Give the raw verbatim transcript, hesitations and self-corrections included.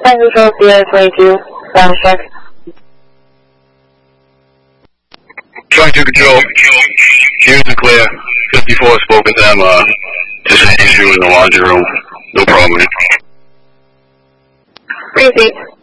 San Control Sierra twenty-two, ground check. twenty-two Control, here's the clear. fifty-four spoke with them, uh, just an issue in the laundry room. No problem. Repeat.